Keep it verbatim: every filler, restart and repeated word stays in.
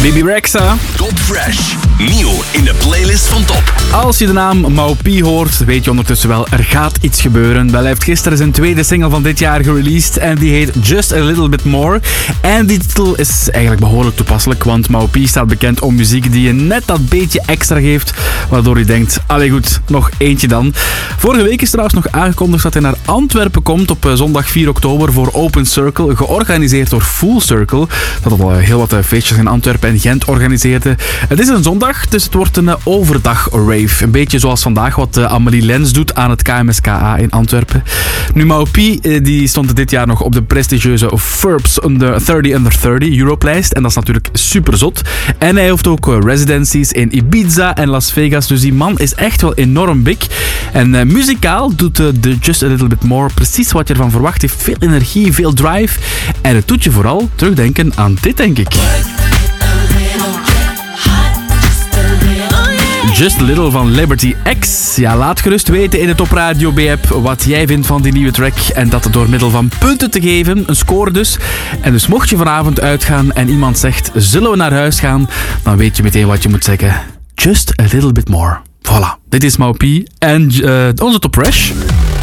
Bebe Rexha. Top Fresh. Nieuw in de playlist van Top. Als je de naam Maupi hoort, weet je ondertussen wel, er gaat iets gebeuren. Wel, hij heeft gisteren zijn tweede single van dit jaar gereleased en die heet Just a Little Bit More. En die titel is eigenlijk behoorlijk toepasselijk, want Maupi staat bekend om muziek die je net dat beetje extra geeft, waardoor je denkt, allee goed, nog eentje dan. Vorige week is trouwens nog aangekondigd dat hij naar Antwerpen komt op zondag vier oktober voor Open Circle, georganiseerd door Full Circle, dat al heel wat feestjes in Antwerpen en Gent organiseerde. Het is een zondag, dus het wordt een overdag rave. Een beetje zoals vandaag wat Amelie Lens doet aan het K M S K A in Antwerpen. Nu, Maupi die stond dit jaar nog op de prestigieuze Forbes under thirty under thirty Europlijst. En dat is natuurlijk super zot. En hij heeft ook residencies in Ibiza en Las Vegas. Dus die man is echt wel enorm big. En uh, muzikaal doet uh, de Just a Little Bit More precies wat je ervan verwacht. Heeft veel energie, veel drive. En het doet je vooral terugdenken aan dit, denk ik. Just a Little van Liberty X. Ja, laat gerust weten in de Top Radio B-app wat jij vindt van die nieuwe track. En dat door middel van punten te geven, een score dus. En dus mocht je vanavond uitgaan en iemand zegt, zullen we naar huis gaan? Dan weet je meteen wat je moet zeggen. Just a Little Bit More. Voilà, dit is Maupi en uh, onze Top Fresh.